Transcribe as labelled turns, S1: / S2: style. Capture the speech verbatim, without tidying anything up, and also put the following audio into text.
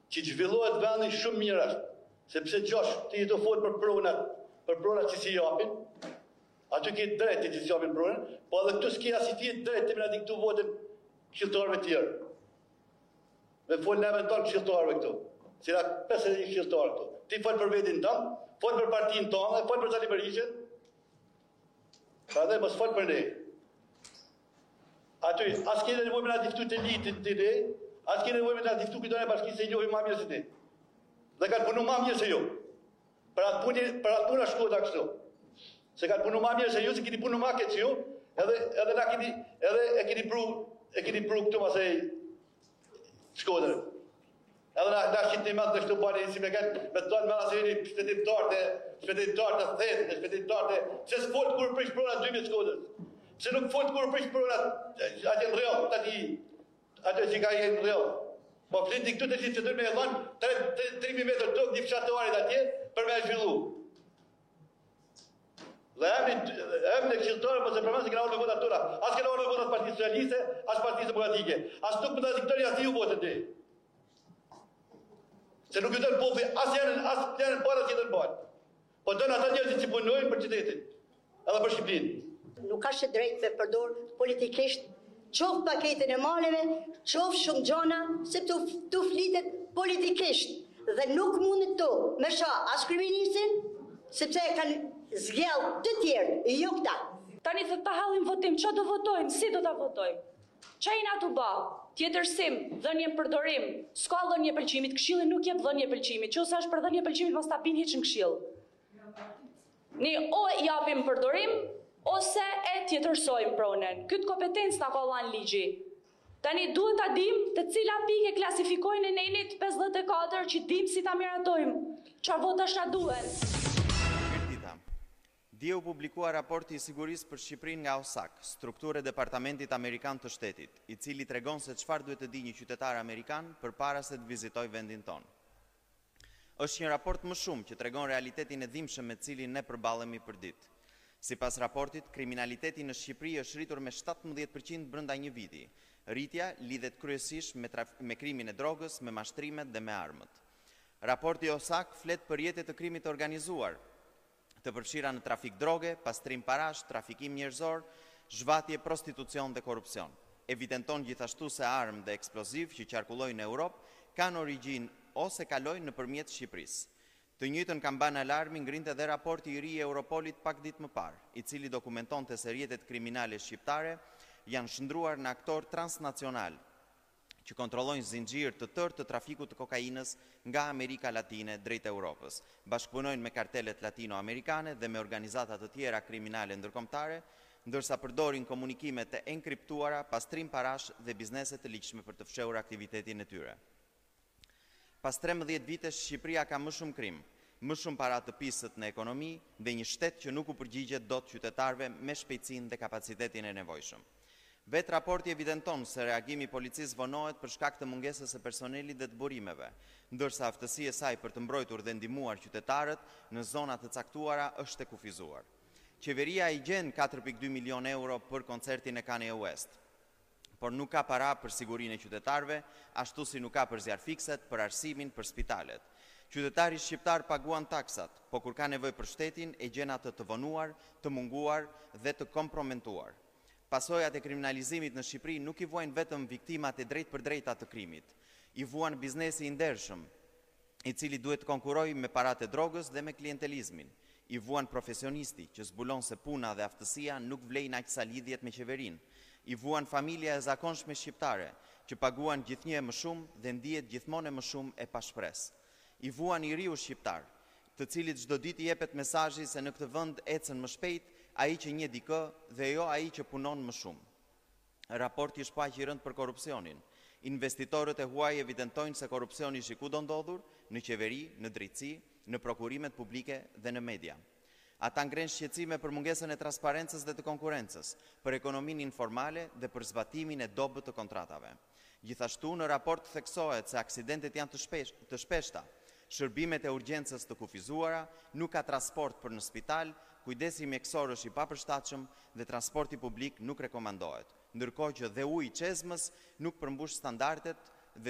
S1: që zhvillohet vendi shumë mirë është. Sepse gjosh, ti do fol për pronat, për pronat që si japin, aty ke drejt që si japin pronat, po edhe këtu s'ke as ti drejt të më diktu votën këshilltarëve të tjerë. Me fol në eventual këshilltarëve këtu. Si ra pesëdhjetë e një këshilltarë këtu. Ti fol për vetin tënd, fol për partinë tonë, fol për Sali Berishën. Prandaj mos fol për ne. Aty, as kene nevojë me na diktu të litit të ne, as kene nevojë me na diktu këto në bashki se njohim më mirë se ne. Dhe kanë punu më mirë se ju. Për atë punë, për atë punë Shkoda kështu. Se kanë punu më mirë se ju, se keni punu më keq se ju, edhe edhe na keni, edhe e keni pru, e keni pru këtu më se Shkodrën. Edhe na na shitni më të kështu bani si me kanë me tonë më asnjë shpëtimtar të shpëtimtar të thënë, shpëtimtar të se s'fol kur prish prona dy mijë Shkodrës. Se nuk fol kur prish prona atë në rreth tani. Atë që ka në rreth. Po fliti këtu të gjithë që dërme e dhanë tre mijë metrë tokë një fshatorit atje për me e zhvillu. Dhe emni në këshilltarë, po se përmanë se këna orë me votat tona. As këna orë me votat Partisë Socialiste, as Partisë Demokratike. As nuk më të ziktori as ju votën ti. Se nuk ju dënë popi, as janë, as janë parë, as jetën parë. Po dënë ata njerëzit që punojnë për qytetin, edhe për Shqipërinë.
S2: Nuk ka që drejt me përdor politikisht qoftë paketën e maleve, qoftë shumë gjona, se të, të flitet politikisht dhe nuk mundet të me sha as kryeministrin, sepse e kanë zgjellë të tjerë, jo këta.
S3: Tani thot ta hallim votim, çfarë do votojmë, si do ta votojmë? Çfarë jena tu bë? Tjetërsim, dhënie përdorim, s'ka dhënie pëlqimit, këshilli nuk jep dhënie pëlqimit. Nëse është për dhënie pëlqimit, mos ta bin hiç në këshill. Ne o japim përdorim, ose e tjetërsojmë pronën. Këtë kompetencë na ka dhënë ligji. Tani duhet ta dim të cila pikë klasifikojnë në enit pesëdhjetë e katër që dim si ta miratojmë. Çfarë votash na duhen?
S4: Mirëdita. Dje u publikua raporti i sigurisë për Shqipërinë nga O S A C, strukturë e Departamentit Amerikan të Shtetit, i cili tregon se çfarë duhet të di një qytetar amerikan përpara se të vizitojë vendin tonë. Është një raport më shumë që tregon realitetin e dhimbshëm me cilin ne përballemi përditë. Sipas raportit, kriminaliteti në Shqipëri është rritur me shtatëmbëdhjetë përqind brenda një viti. Rritja lidhet kryesisht me, me krimin e drogës, me mashtrimet dhe me armët. Raporti O S A C flet për rrjetet të krimit të organizuar, të përfshira në trafik droge, pastrim parash, trafikim njerëzor, zhvatje, prostitucion dhe korrupsion. Evidenton gjithashtu se armë dhe eksploziv që qarkullojnë në Europë kanë origjinë ose kalojnë nëpërmjet Shqipërisë. Të njëjtën kamban alarmi ngrinte edhe raporti i ri i Europolit pak ditë më parë, i cili dokumentonte se rrjetet kriminale shqiptare janë shndruar në aktor transnacional që kontrollojnë zinxhir të tërë të trafikut të kokainës nga Amerika Latine drejt Europës, bashkëpunojnë me kartelet latino-amerikane dhe me organizata të tjera kriminale ndërkombëtare, ndërsa përdorin komunikime të enkriptuara, pastrim parash dhe biznese të ligjshme për të fshehur aktivitetin e tyre. Pas trembëdhjetë vitesh, Shqipëria ka më shumë krim, më shumë para të pisët në ekonomi dhe një shtet që nuk u përgjigjet dot qytetarëve me shpejtësinë dhe kapacitetin e nevojshëm. Vet raporti evidenton se reagimi i policisë vonohet për shkak të mungesës së personelit dhe të burimeve, ndërsa aftësia e saj për të mbrojtur dhe ndihmuar qytetarët në zona të caktuara është e kufizuar. Qeveria i gjen katër pikë dy milion euro për koncertin e Kanye West, por nuk ka para për sigurinë e qytetarëve, ashtu si nuk ka për zjarfikset, për arsimin, për spitalet. Qytetari shqiptar paguan taksat, po kur ka nevojë për shtetin, e gjen atë të vonuar, të munguar dhe të komprometuar. Pasojat e kriminalizimit në Shqipëri nuk i vuajnë vetëm viktimat e drejt për drejta të krimit, i vuan biznesi i ndershëm, i cili duhet të konkurojë me paratë e drogës dhe me klientelizmin. I vuan profesionisti që zbulon se puna dhe aftësia nuk vlejnë aq sa lidhjet me qeverinë. I vuan familja e zakonshme shqiptare që paguan gjithnjë më shumë dhe ndihet gjithmonë më shumë e pashpresë. I vuan i riu shqiptar, të cilit çdo ditë i jepet mesazhi se në këtë vend ecën më shpejt ai që njeh dikë dhe jo ai që punon më shumë. Raporti është paq i rënd për korrupsionin. Investitorët e huaj evidentojnë se korrupsioni është i kudo ndodhur, në qeveri, në drejtësi, në prokurimet publike dhe në media. Ata ngrenë shqetësime për mungesën e transparencës dhe të konkurencës, për ekonominë informale dhe për zbatimin e dobët të kontratave. Gjithashtu, në raport theksohet se aksidentet janë të, shpesh, të shpeshta, shërbimet e urgjencës të kufizuara, nuk ka transport për në spital, kujdesi mjekësor është i papërshtatshëm dhe transporti publik nuk rekomandohet, ndërkohë që dhe uji i çezmës nuk përmbush standardet